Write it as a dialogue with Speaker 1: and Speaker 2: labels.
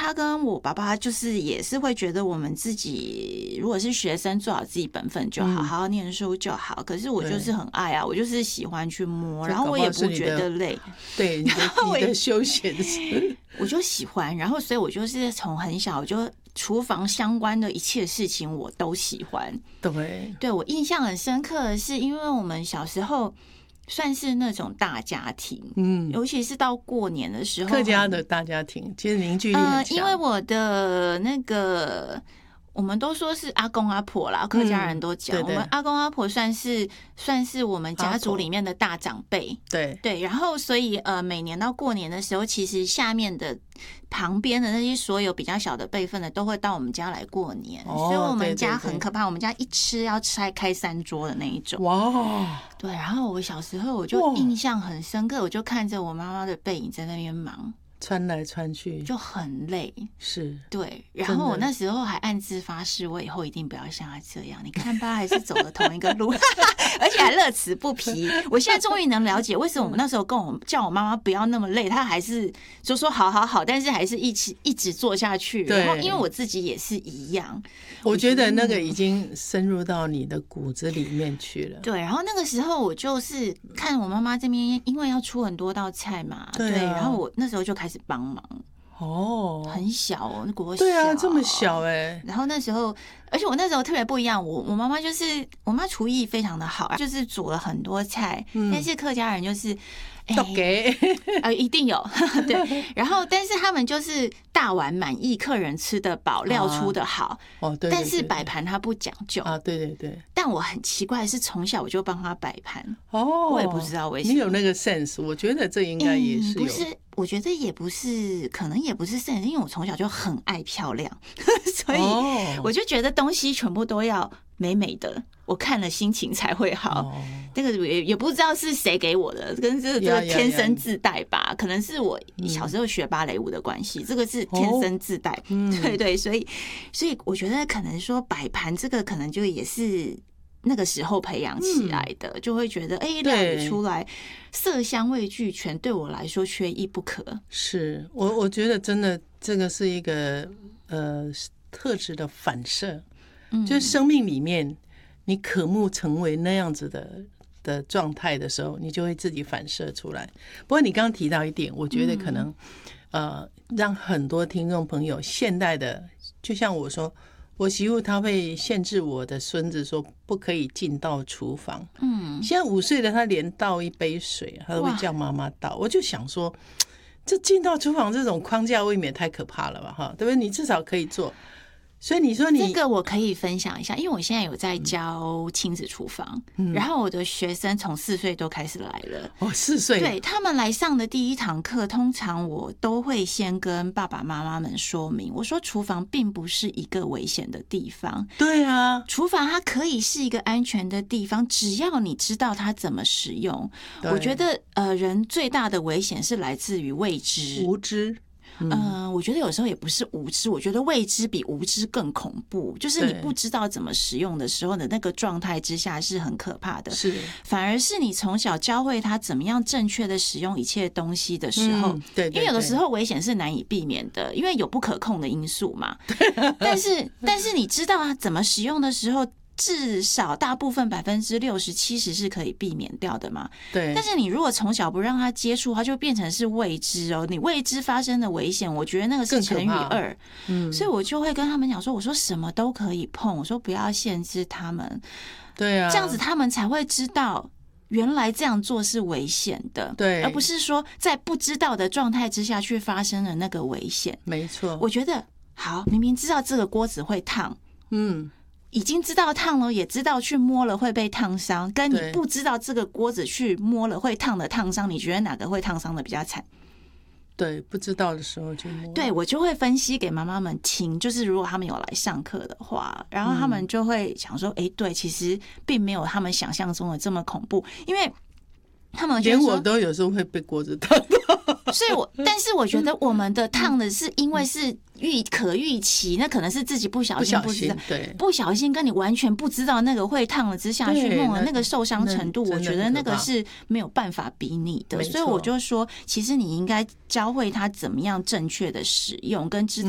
Speaker 1: 他跟我爸爸就是也是会觉得我们自己如果是学生做好自己本分就好，好好念书就好。可是我就是很爱啊，我就是喜欢去摸，然后我也不觉得累。
Speaker 2: 对，你的休闲是，
Speaker 1: 我就喜欢，然后所以我就是从很小我就厨房相关的一切事情我都喜欢。对，我印象很深刻的是，因为我们小时候算是那种大家庭，尤其是到过年的时候，
Speaker 2: 客家的大家庭，其实凝聚力很强。
Speaker 1: 因为我的那个，我们都说是阿公阿婆啦，客家人都讲，我们阿公阿婆算是我们家族里面的大长辈，对，然后所以每年到过年的时候，其实下面的旁边的那些所有比较小的辈分的都会到我们家来过年，所以我们家很可怕，我们家一吃要开3桌的那一种。哇，对，然后我小时候我就印象很深刻，我就看着我妈妈的背影在那边忙。
Speaker 2: 穿来穿去
Speaker 1: 就很累，
Speaker 2: 是
Speaker 1: 对。然后我那时候还暗自发誓，我以后一定不要像他这样。你看吧，还是走了同一个路，而且还乐此不疲。我现在终于能了解为什么我那时候叫我妈妈不要那么累，她还是就说好好好，但是还是一直做下去。然后因为我自己也是一样，
Speaker 2: 我觉得那个已经深入到你的骨子里面去了。
Speaker 1: 对，然后那个时候我就是看我妈妈这边，因为要出很多道菜嘛，对，然后我那时候就开始帮忙。很小哦，那国小。
Speaker 2: 对啊，这么小
Speaker 1: 然后那时候，而且我那时候特别不一样，我妈妈就是我妈厨艺非常的好，就是煮了很多菜，但是客家人就是
Speaker 2: 都给
Speaker 1: 一定有对，然后但是他们就是大碗满意，客人吃得饱，料出得好，
Speaker 2: 对，
Speaker 1: 但是摆盘他不讲究
Speaker 2: 啊，对。
Speaker 1: 但我很奇怪的是，从小我就帮他摆盘，我也不知道为什么。
Speaker 2: 你有那个 sense， 我觉得这应该也是有。
Speaker 1: 不是，我觉得也不是，可能也不是 sense，因为我从小就很爱漂亮，所以我就觉得东西全部都要美美的，我看了心情才会好。这个也不知道是谁给我的，跟这个天生自带吧，可能是我小时候学芭蕾舞的关系，这个是天生自带。对，所以我觉得可能说摆盘这个可能就也是那个时候培养起来的，就会觉得料理出来色香味俱全，对我来说缺一不可。
Speaker 2: 是我觉得真的这个是一个特质的反射，就是生命里面你渴慕成为那样子的状态的时候，你就会自己反射出来。不过你刚刚提到一点，我觉得可能让很多听众朋友现代的，就像我说，我媳妇她会限制我的孙子说不可以进到厨房。现在5岁的他连倒一杯水他都会叫妈妈倒。我就想说，这进到厨房这种框架未免太可怕了吧，哈，对不对？你至少可以做。所以你说
Speaker 1: 这个我可以分享一下，因为我现在有在教亲子厨房，然后我的学生从4岁都开始来了。
Speaker 2: 4岁，
Speaker 1: 对，他们来上的第一堂课，通常我都会先跟爸爸妈妈们说明，我说厨房并不是一个危险的地方。
Speaker 2: 对啊，
Speaker 1: 厨房它可以是一个安全的地方，只要你知道它怎么使用。我觉得人最大的危险是来自于未知、
Speaker 2: 无知。
Speaker 1: 我觉得有时候也不是无知，我觉得未知比无知更恐怖。就是你不知道怎么使用的时候的那个状态之下是很可怕的。
Speaker 2: 是，
Speaker 1: 反而是你从小教会他怎么样正确的使用一切东西的时候，
Speaker 2: 对，
Speaker 1: 因为有的时候危险是难以避免的，因为有不可控的因素嘛。但是你知道他怎么使用的时候，至少大部分60%、70%是可以避免掉的嘛。
Speaker 2: 对。
Speaker 1: 但是你如果从小不让他接触，他就变成是未知哦。你未知发生的危险，我觉得那个是乘以2。所以我就会跟他们讲说，我说什么都可以碰，我说不要限制他们。
Speaker 2: 对啊，
Speaker 1: 这样子他们才会知道原来这样做是危险的，
Speaker 2: 对，
Speaker 1: 而不是说在不知道的状态之下去发生了那个危险。
Speaker 2: 没错，
Speaker 1: 我觉得好，明明知道这个锅子会烫，已经知道烫了，也知道去摸了会被烫伤，跟你不知道这个锅子去摸了会烫的烫伤，你觉得哪个会烫伤的比较惨？
Speaker 2: 对，不知道的时候就摸。
Speaker 1: 对，我就会分析给妈妈们听，就是如果他们有来上课的话，然后他们就会想说，对，其实并没有他们想象中的这么恐怖，因为他们
Speaker 2: 连我都有时候会被锅子烫到，
Speaker 1: 所以但是我觉得我们的烫的是因为是可预期，那可能是自己不小心，
Speaker 2: 对，
Speaker 1: 不小心跟你完全不知道那个会烫了之下去弄了那个受伤程度，我觉得那个是没有办法比拟的，所以我就说，其实你应该教会他怎么样正确的使用，跟知道